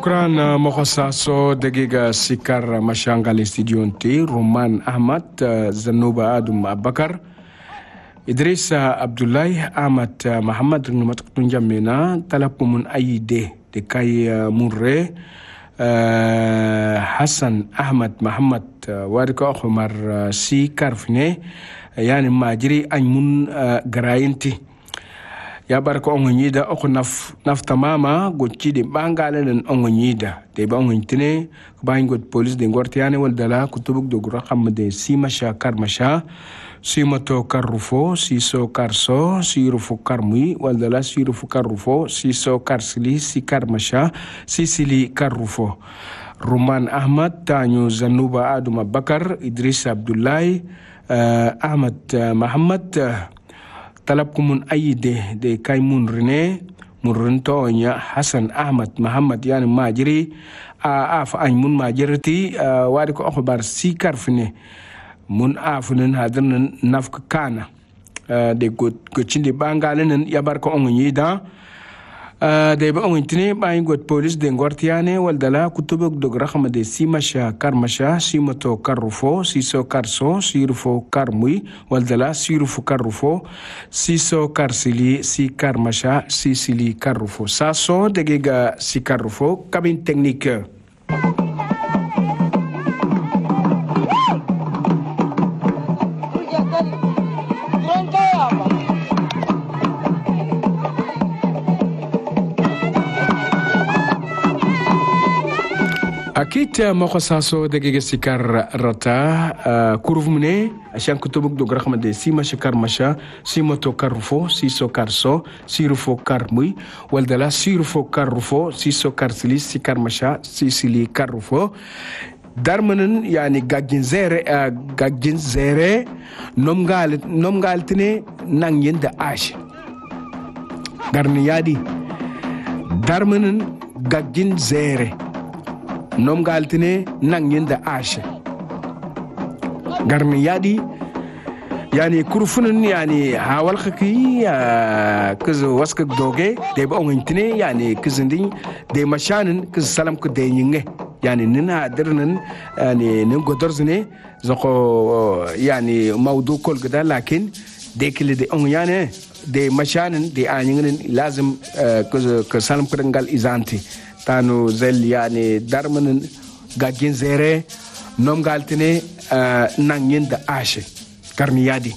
شكرا مخصصو دقيقة سكر مشانغال استديونتي رومان أحمد زنوبة آدم أبكر إدريس عبد الله أحمد محمد رنمت تنجمنا طلبكم من أي دي كاي مرة حسن أحمد محمد وارك أخمر سي كارفني يعني ماجري أنمون غراينتي ya barka ongo nyida oko naf tamama gochi de bangale nen ongo nyida de ba ongo tine ba ngot police de ngortiane wal dala kutubuk do gura xamde sima sha karmasha sima to karrufo siso karso sirufu karmui wal dala sirufu karrufo siso karsili si karmasha sisili karrufo Roman Ahmad Tanyu Zanuba Aduma Bakar Idris Abdullahi Ahmad Muhammad talabkumun ayide de kaymun rene murunto nya Hasan Ahmad Muhammad yani majiri afa ay mun majirati wadi ko akhbar si karfine mun afunen hadran nafk kana de go cinde bangalen yabar ko on yida de ba on tine ba ngot police de ngortiane wal dala kutubuk do rakhma de simasha karmasha simoto karrufo siso karso sirfo karmui wal dala sirfo karrufo siso karsili si karmasha sisili karrufo saso de giga si karrufo cabine technique أكيد مخصصو دقيقة سكر رتا كروفمني عشان كتبك دو رقم دي سيما شكر مشا سيما تو كارفو سيسو كارسو سيرفو كارموي والدلا سيرفو كارفو سيسو كارسلي سكر مشا سيسلي كارفو دارمنن يعني غاجين زيري نومغال تني نانين دا آش غارنيادي دارمنن غاجين زيري nom galtine nangin da ashe garni yadi yani kurfunun yani hawal khaki kuzo waska doge de ba ongintine yani kizindin de mashanin kiz salam ku de nyinge yani nina dirnin yani nin godorzne zako yani mawdu kol gada lakin de kile de onyane de mashanin de anyingen lazim kuzo salam ku dangal izanti tanu zel yani darman gagin zere nom galtine nangin da ashe karniyadi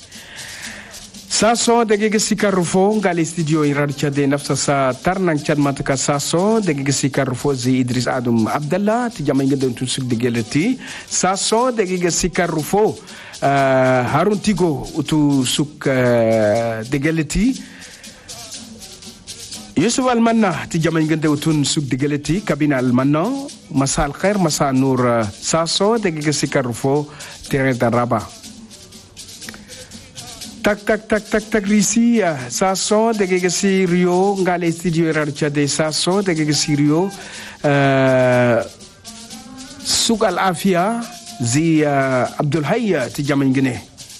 saso dege sikarufo ngali studio irarcha de nafsa sa tarnan chad mataka saso dege sikarufo zi Idris Adum Abdallah ti jamay ngedon tu suk degelati saso dege sikarufo Harun Tigo utu suk degelati يوسف المنا تجمعين جنده وتون سوق دجلتي كابين المنا مساء الخير مساء النور ساسو دقيقة سكرفو تيرين الرابع تك ريسي ساسو دقيقة سيريو نقال استديو رارجة دي ساسو دقيقة سيريو سوق العافية زي عبد الحي تجمعين جنه